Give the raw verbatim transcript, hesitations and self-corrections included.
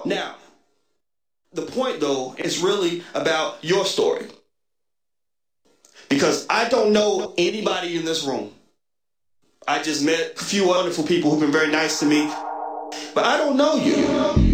Now, the point though is really about your story. Because I don't know anybody in this room. I just met a few wonderful people who've been very nice to me, but I don't know you.